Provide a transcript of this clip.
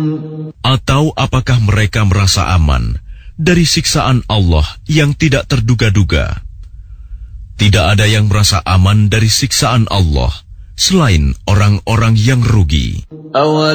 Atau apakah mereka merasa aman dari siksaan Allah yang tidak terduga-duga? Tidak ada yang merasa aman dari siksaan Allah selain orang-orang yang rugi.